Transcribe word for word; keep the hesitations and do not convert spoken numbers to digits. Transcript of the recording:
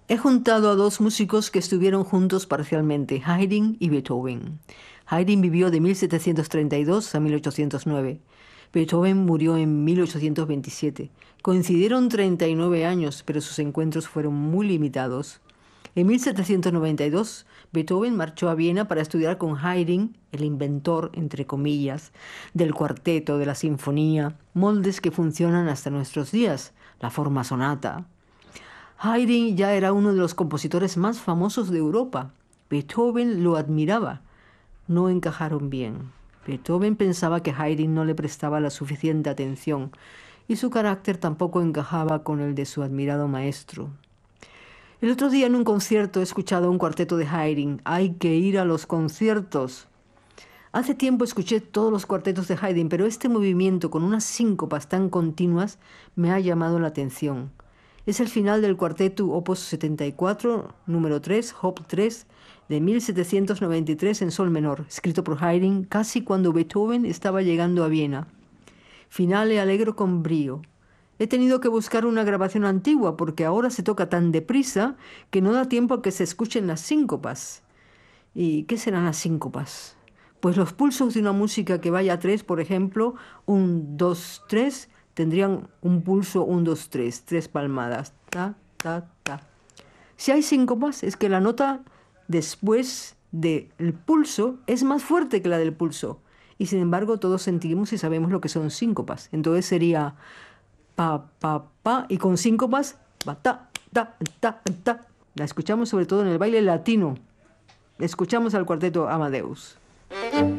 He juntado a dos músicos que estuvieron juntos parcialmente, Haydn y Beethoven. Haydn vivió de mil setecientos treinta y dos a mil ochocientos nueve. Beethoven murió en mil ochocientos veintisiete. Coincidieron treinta y nueve años, pero sus encuentros fueron muy limitados. En mil setecientos noventa y dos, Beethoven marchó a Viena para estudiar con Haydn, el inventor, entre comillas, del cuarteto, de la sinfonía, moldes que funcionan hasta nuestros días, la forma sonata. Haydn ya era uno de los compositores más famosos de Europa. Beethoven lo admiraba. No encajaron bien. Beethoven pensaba que Haydn no le prestaba la suficiente atención y su carácter tampoco encajaba con el de su admirado maestro. El otro día en un concierto he escuchado un cuarteto de Haydn. Hay que ir a los conciertos. Hace tiempo escuché todos los cuartetos de Haydn, pero este movimiento con unas síncopas tan continuas me ha llamado la atención. Es el final del cuarteto Opus setenta y cuatro, número tres, Op tres, de mil setecientos noventa y tres en sol menor, escrito por Haydn casi cuando Beethoven estaba llegando a Viena. Finale allegro con brío. He tenido que buscar una grabación antigua porque ahora se toca tan deprisa que no da tiempo a que se escuchen las síncopas. ¿Y qué serán las síncopas? Pues los pulsos de una música que vaya a tres, por ejemplo, un, dos, tres, tendrían un pulso un, dos, tres, tres palmadas. Ta, ta, ta. Si hay síncopas, es que la nota después del pulso es más fuerte que la del pulso. Y sin embargo, todos sentimos y sabemos lo que son síncopas. Entonces sería pa, pa, pa, y con síncopas, pa, ta, ta, ta, ta. La escuchamos sobre todo en el baile latino. Escuchamos al cuarteto Amadeus.